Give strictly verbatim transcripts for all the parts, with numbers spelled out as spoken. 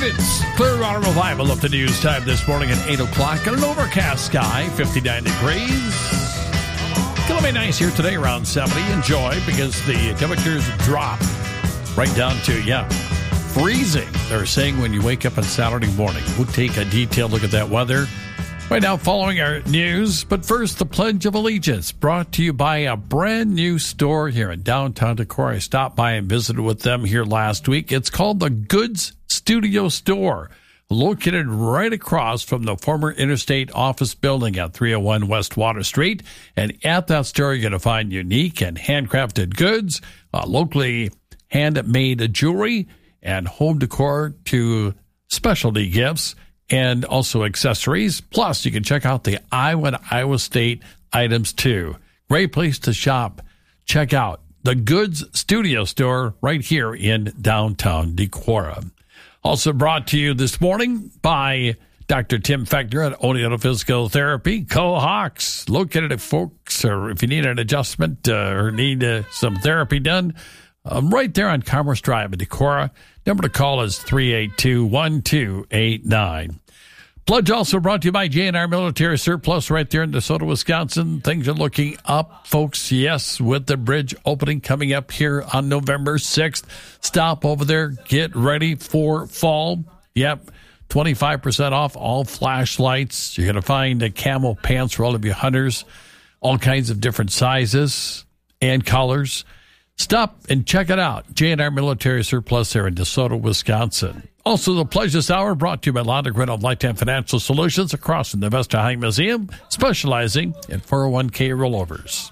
Allegiance. Clearwater Revival of the news time this morning at eight o'clock. And an overcast sky, fifty-nine degrees. Going to be nice here today, around seventy. Enjoy, because the temperatures drop right down to, yeah, freezing. They're saying when you wake up on Saturday morning. We'll take a detailed look at that weather right now following our news. But first, the Pledge of Allegiance, brought to you by a brand new store here in downtown Decorah. I stopped by and visited with them here last week. It's called the Goods Studio Store, located right across from the former Interstate Office Building at three oh one West Water Street. And at that store, you're going to find unique and handcrafted goods, uh, locally handmade jewelry, and home decor to specialty gifts, and also accessories. Plus, you can check out the Iowa and Iowa State items, too. Great place to shop. Check out the Goods Studio Store right here in downtown Decorah. Also brought to you this morning by Doctor Tim Fechner at Oneonta Physical Therapy. Co-Hawks, located at folks, or if you need an adjustment uh, or need uh, some therapy done, um, right there on Commerce Drive in Decorah. Number to call is three eight two, one two eight nine. Pledge also brought to you by J and R Military Surplus right there in DeSoto, Wisconsin. Things are looking up, folks. Yes, with the bridge opening coming up here on November sixth. Stop over there. Get ready for fall. Yep, twenty-five percent off all flashlights. You're going to find a camo pants for all of you hunters, all kinds of different sizes and colors. Stop and check it out. J and R Military Surplus there in DeSoto, Wisconsin. Also, the Pledge this hour brought to you by London of Lifetime Financial Solutions across from the Vesta High Museum, specializing in four oh one k rollovers.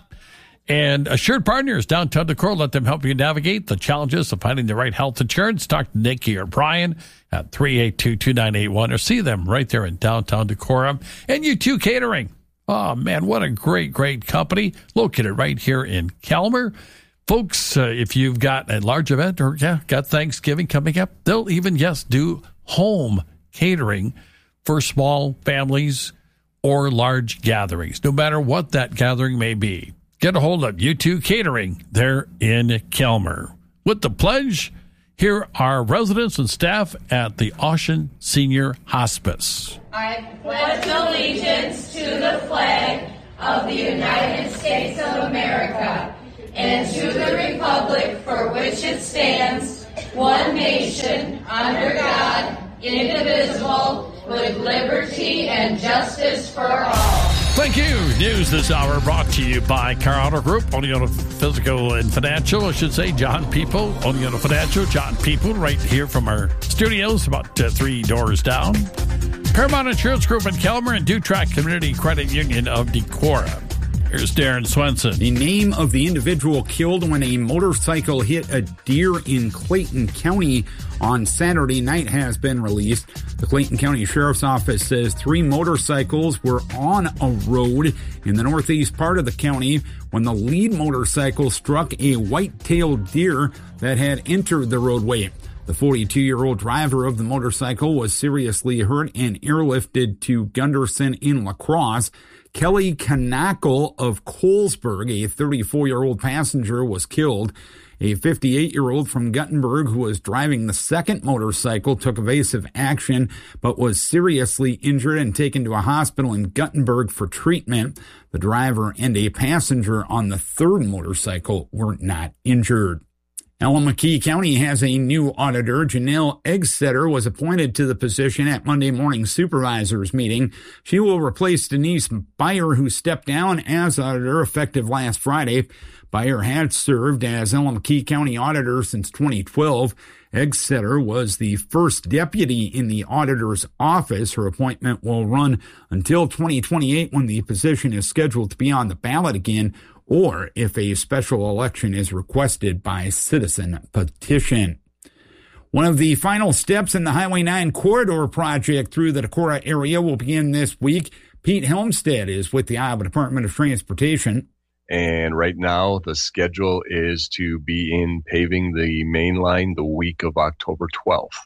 And Assured Partners, downtown Decorah, let them help you navigate the challenges of finding the right health insurance. Talk to Nikki or Brian at three eight two, two nine eight one, or see them right there in downtown Decorah. And U two Catering. Oh, man, what a great, great company located right here in Kelmer. Folks, uh, if you've got a large event or, yeah, got Thanksgiving coming up, they'll even, yes, do home catering for small families or large gatherings, no matter what that gathering may be. Get a hold of U two Catering there in Kelmer. With the Pledge, here are residents and staff at the Ocean Senior Hospice. I pledge allegiance to the flag of the United States of America and to the republic for which it stands, one nation, under God, indivisible, with liberty and justice for all. Thank you. News this hour brought to you by Car Auto Group, Oneonta Physical and Financial, I should say, John People, Oneonta Financial, John People, right here from our studios, about uh, three doors down. Paramount Insurance Group in Kelmer and Dutrack Community Credit Union of Decorah. Here's Darren Swenson. The name of the individual killed when a motorcycle hit a deer in Clayton County on Saturday night has been released. The Clayton County Sheriff's Office says three motorcycles were on a road in the northeast part of the county when the lead motorcycle struck a white-tailed deer that had entered the roadway. The forty-two-year-old driver of the motorcycle was seriously hurt and airlifted to Gunderson in La Crosse. Kelly Knackle of Colesburg, a thirty-four-year-old passenger, was killed. A fifty-eight-year-old from Guttenberg who was driving the second motorcycle took evasive action but was seriously injured and taken to a hospital in Guttenberg for treatment. The driver and a passenger on the third motorcycle were not injured. Allamakee County has a new auditor. Janelle Eggsetter was appointed to the position at Monday morning's supervisors meeting. She will replace Denise Beyer, who stepped down as auditor effective last Friday. Beyer had served as Allamakee County auditor since twenty twelve. Eggsetter was the first deputy in the auditor's office. Her appointment will run until twenty twenty-eight, when the position is scheduled to be on the ballot again, or if a special election is requested by citizen petition. One of the final steps in the Highway nine corridor project through the Decorah area will begin this week. Pete Helmstead is with the Iowa Department of Transportation. And right now, the schedule is to be in paving the main line the week of October twelfth.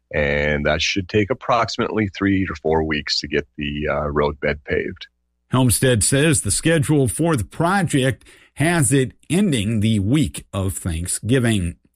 And that should take approximately three to four weeks to get the uh, road bed paved. Helmstead says the schedule for the project has it ending the week of Thanksgiving.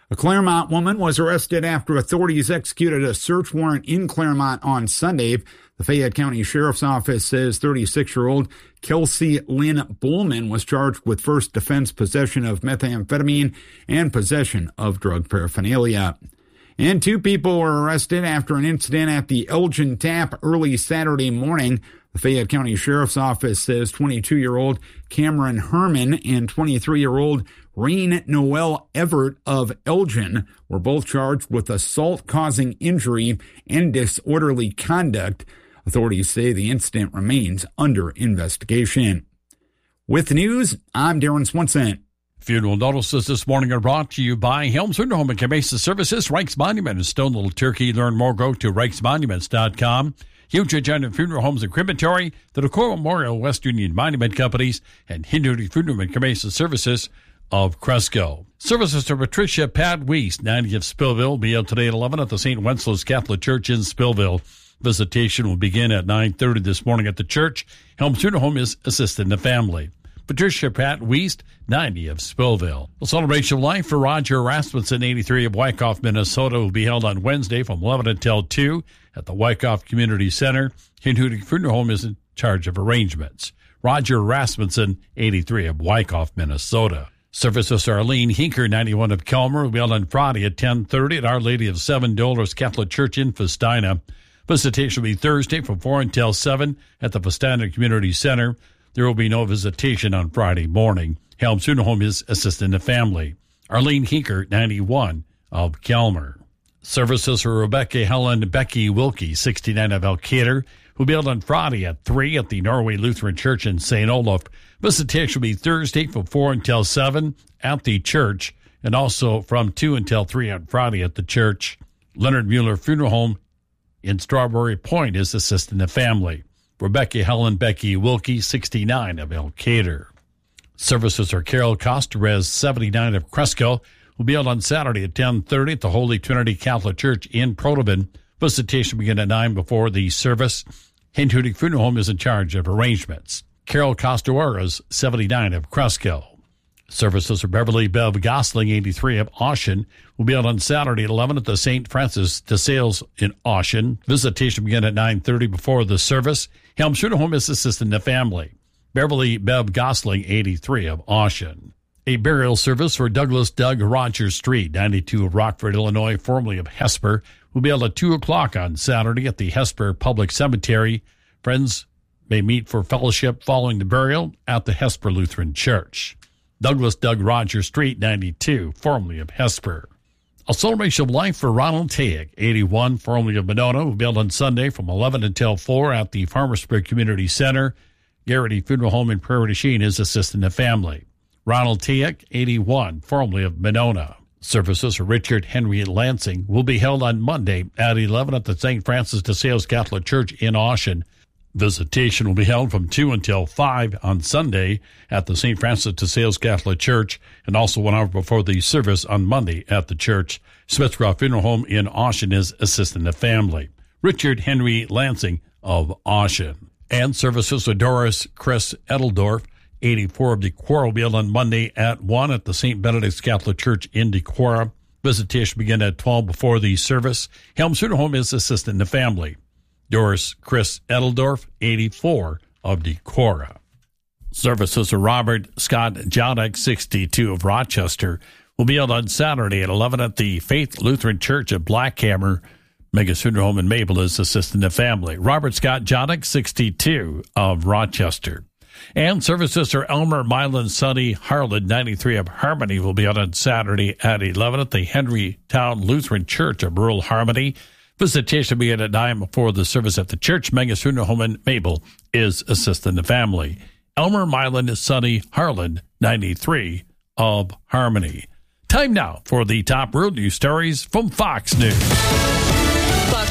A Claremont woman was arrested after authorities executed a search warrant in Claremont on Sunday. The Fayette County Sheriff's Office says thirty-six-year-old Kelsey Lynn Bowman was charged with first offense possession of methamphetamine and possession of drug paraphernalia. And two people were arrested after an incident at the Elgin Tap early Saturday morning. The Fayette County Sheriff's Office says twenty-two-year-old Cameron Herman and twenty-three-year-old Rain Noel Everett of Elgin were both charged with assault causing injury and disorderly conduct. Authorities say the incident remains under investigation. With the news, I'm Darren Swenson. Funeral notices this morning are brought to you by Helms Funeral Home and Cremation Services, Reichs Monument in Stone Little Turkey. Learn more, go to reichs monuments dot com. Huge Agenda Funeral Homes and Crematory, the Decorah Memorial West Union Monument Companies, and Hindu Funeral and Cremation Services of Cresco. Services to Patricia Pat Weiss, ninety of Spillville, will be held today at eleven at the Saint Wenceslaus Catholic Church in Spillville. Visitation will begin at nine thirty this morning at the church. Helms Funeral Home is assisting the family. Patricia Pat Weiss, ninety of Spillville. The celebration of life for Roger Rasmussen, eighty-three of Wyckoff, Minnesota, will be held on Wednesday from eleven until two at the Wyckoff Community Center. Hindu Funeral Home is in charge of arrangements. Roger Rasmussen, eighty-three of Wyckoff, Minnesota. Services are Arlene Hinker, ninety-one of Kelmer, will be held on Friday at ten thirty at Our Lady of Seven Dolors Catholic Church in Festina. Visitation will be Thursday from four until seven at the Festina Community Center. There will be no visitation on Friday morning. Helms Funeral Home is assisting the family. Arlene Hinker, ninety-one of Kelmer. Services for Rebecca Helen Becky Wilkie, sixty-nine of Elkader, will be held on Friday at three at the Norway Lutheran Church in Saint Olaf. Visitation will be Thursday from four until seven at the church, and also from two until three on Friday at the church. Leonard Mueller Funeral Home in Strawberry Point is assisting the family. Rebecca Helen Becky Wilkie, sixty-nine of Elkader. Services are Carol Costarez, seventy-nine of Cresco, will be held on Saturday at ten thirty at the Holy Trinity Catholic Church in Protoben. Visitation will begin at nine before the service. Hindu Funeral Home is in charge of arrangements. Carol Costawaras, seventy-nine of Cresco. Services for Beverly Bev Gosling, eighty-three of Austin, will be held on Saturday at eleven at the Saint Francis de Sales in Austin. Visitation will begin at nine thirty before the service. Helms Funeral Home is assisting the family. Beverly Bev Gosling, eighty-three of Austin. A burial service for Douglas Doug Rogers Street, ninety-two of Rockford, Illinois, formerly of Hesper, will be held at two o'clock on Saturday at the Hesper Public Cemetery. Friends may meet for fellowship following the burial at the Hesper Lutheran Church. Douglas Doug Rogers Street, ninety-two, formerly of Hesper. A celebration of life for Ronald Tayek, eighty-one, formerly of Monona, will be held on Sunday from eleven until four at the Farmersburg Community Center. Garrity Funeral Home in Prairie du Chien is assisting the family. Ronald Tayek, eighty-one, formerly of Monona. Services for Richard Henry Lansing will be held on Monday at eleven at the Saint Francis de Sales Catholic Church in Austin. Visitation will be held from two until five on Sunday at the Saint Francis de Sales Catholic Church, and also one hour before the service on Monday at the church. Smithcroft Funeral Home in Austin is assisting the family. Richard Henry Lansing of Austin. And services for Doris Chris Edeldorf, eighty-four of Decorah, will be held on Monday at one at the Saint Benedict's Catholic Church in Decorah. Visitation begin at twelve before the service. Helms Funeral Home is assisting the family. Doris Chris Edeldorf, eighty-four of Decorah. Services of Robert Scott Jodek, sixty-two of Rochester, will be held on Saturday at eleven at the Faith Lutheran Church at Blackhammer. Megas Funeral Home in Mabel is assisting the family. Robert Scott Jodek, sixty-two of Rochester. And services are Elmer Milan Sonny Harlan, ninety-three of Harmony, will be held on Saturday at eleven at the Henrytown Lutheran Church of rural Harmony. Visitation will begin at nine before the service at the church. Megas Funeral Home in Mabel is assisting the family. Elmer Milan Sonny Harlan, ninety-three of Harmony. Time now for the top road news stories from Fox News. Fox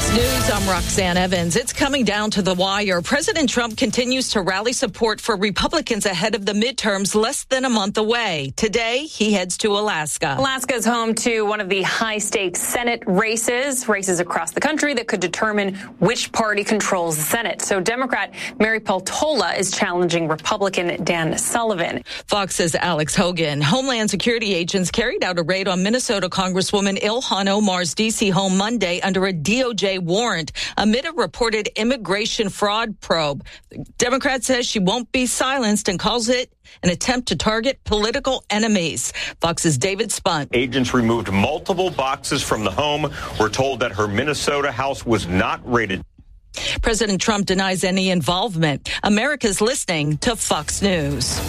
Fox News, I'm Roxanne Evans. It's coming down to the wire. President Trump continues to rally support for Republicans ahead of the midterms less than a month away. Today, he heads to Alaska. Alaska is home to one of the high-stakes Senate races, races across the country that could determine which party controls the Senate. So Democrat Mary Peltola is challenging Republican Dan Sullivan. Fox's Alex Hogan. Homeland Security agents carried out a raid on Minnesota Congresswoman Ilhan Omar's D C home Monday under a D O J warrant amid a reported immigration fraud probe. The Democrat says she won't be silenced and calls it an attempt to target political enemies. Fox's David Spunt. Agents removed multiple boxes from the home. We're told that her Minnesota house was not raided. President Trump denies any involvement. America's listening to Fox News.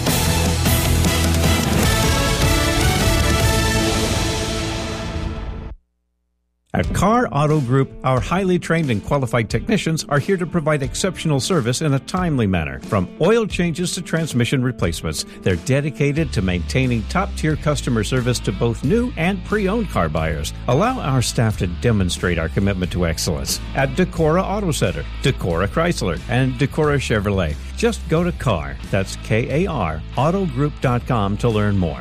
At Carr Auto Group, our highly trained and qualified technicians are here to provide exceptional service in a timely manner. From oil changes to transmission replacements, they're dedicated to maintaining top-tier customer service to both new and pre-owned car buyers. Allow our staff to demonstrate our commitment to excellence at Decorah Auto Center, Decorah Chrysler, and Decorah Chevrolet. Just go to Carr, that's K A R, autogroup dot com to learn more.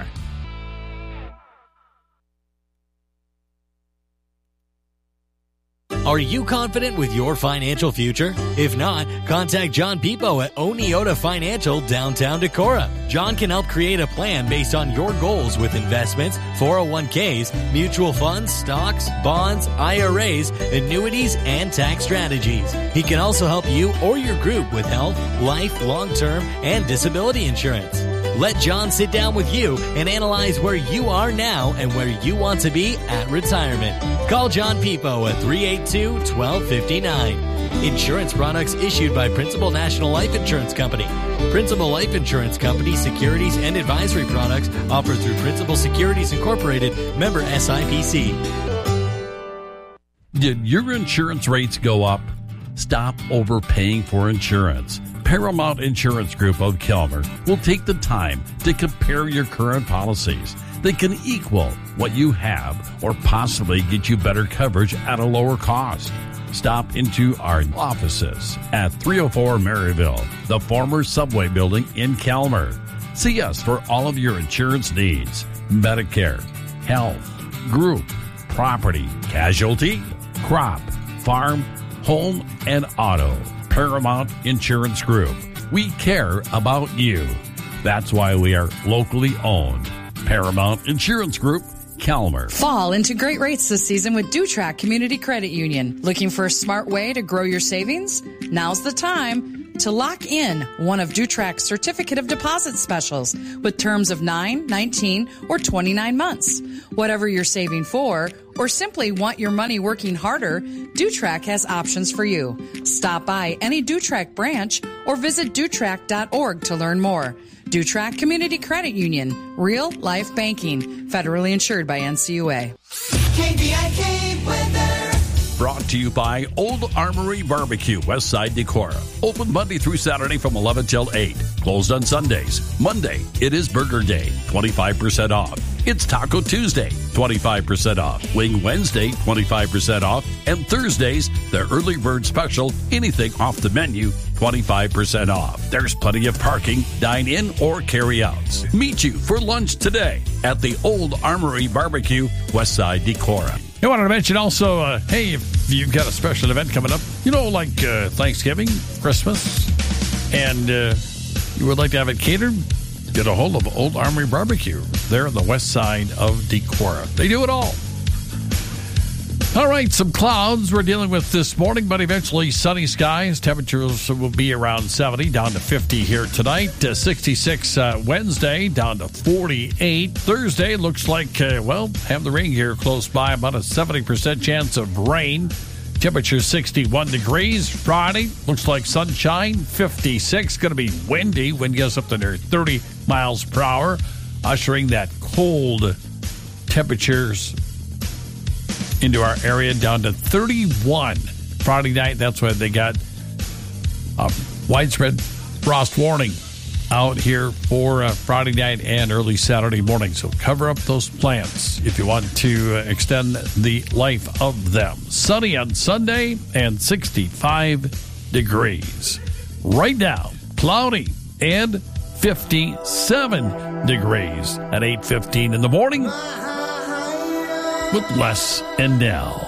Are you confident with your financial future? If not, contact John Pipo at Oneota Financial, downtown Decorah. John can help create a plan based on your goals with investments, four oh one k's, mutual funds, stocks, bonds, I R As, annuities, and tax strategies. He can also help you or your group with health, life, long-term, and disability insurance. Let John sit down with you and analyze where you are now and where you want to be at retirement. Call John Pipo at three eight two, one two five nine. Insurance products issued by Principal National Life Insurance Company. Principal Life Insurance Company securities and advisory products offered through Principal Securities Incorporated, member S I P C. Did your insurance rates go up? Stop overpaying for insurance. Paramount Insurance Group of Kelmer will take the time to compare your current policies. They can equal what you have or possibly get you better coverage at a lower cost. Stop into our offices at three oh four Maryville, the former Subway building in Kelmer. See us for all of your insurance needs. Medicare, health, group, property, casualty, crop, farm, home, and auto. Paramount Insurance Group. We care about you. That's why we are locally owned. Paramount Insurance Group, Kelmer. Fall into great rates this season with Dutrack Community Credit Union. Looking for a smart way to grow your savings? Now's the time to lock in one of Dutrack's certificate of deposit specials with terms of nine, nineteen, or twenty-nine months. Whatever you're saving for, or simply want your money working harder, Dutrack has options for you. Stop by any Dutrack branch or visit dutrack dot org to learn more. Dutrack Community Credit Union, real life banking, federally insured by N C U A. K B I K weather. Brought to you by Old Armory Barbecue, Westside Decorah. Open Monday through Saturday from eleven till eight. Closed on Sundays. Monday, it is Burger Day, twenty-five percent off. It's Taco Tuesday, twenty-five percent off. Wing Wednesday, twenty-five percent off. And Thursdays, the early bird special, anything off the menu, twenty-five percent off. There's plenty of parking, dine-in, or carry-outs. Meet you for lunch today at the Old Armory Barbecue, Westside Decorah. I wanted to mention also, uh, hey, if you've got a special event coming up, you know, like uh, Thanksgiving, Christmas, and uh, you would like to have it catered, get a hold of Old Armory Barbecue. They're on the west side of Decorah. They do it all. All right, some clouds we're dealing with this morning, but eventually sunny skies. Temperatures will be around seventy, down to fifty here tonight. Uh, sixty-six uh, Wednesday, down to forty-eight. Thursday looks like, uh, well, have the rain here close by, about a seventy percent chance of rain. Temperature sixty-one degrees. Friday looks like sunshine, fifty-six. Going to be windy. Wind gets up to near thirty miles per hour, ushering that cold temperatures into our area, down to thirty-one. Friday night, that's when they got a widespread frost warning out here for uh, Friday night and early Saturday morning. So cover up those plants if you want to uh, extend the life of them. Sunny on Sunday and sixty-five degrees. Right now, cloudy and fifty-seven degrees at eight fifteen in the morning with Les and Nell.